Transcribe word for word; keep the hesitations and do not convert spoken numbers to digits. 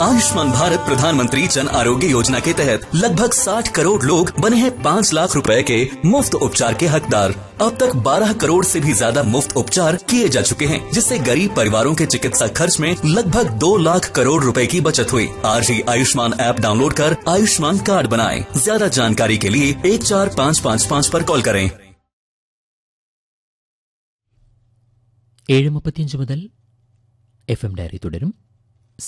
आयुष्मान भारत प्रधानमंत्री जन आरोग्य योजना के तहत लगभग साठ करोड़ लोग बने हैं पाँच लाख रुपए के मुफ्त उपचार के हकदार। अब तक बारह करोड़ से भी ज्यादा मुफ्त उपचार किए जा चुके हैं, जिससे गरीब परिवारों के चिकित्सा खर्च में लगभग दो लाख करोड़ रुपए की बचत हुई। आज ही आयुष्मान ऐप डाउनलोड कर आयुष्मान कार्ड बनाएं। ज्यादा जानकारी के लिए एक चार पाँच पाँच पाँच पर कॉल करें। ഏഴ് മുപ്പത്തിയഞ്ച് മുതൽ എഫ് എം ഡയറി തുടരും.